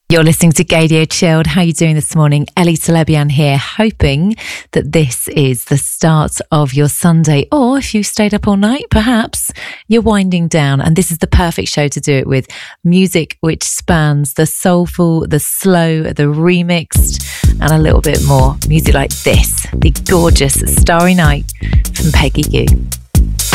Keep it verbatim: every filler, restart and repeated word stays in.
You're listening to Gaydio Chilled. How are you doing this morning? Ellie Telebian here, hoping that this is the start of your Sunday, or if you stayed up all night, perhaps you're winding down, and this is the perfect show to do it with. Music which spans the soulful, the slow, the remixed, and a little bit more. Music like this, the gorgeous Starry Night from Peggy Gou.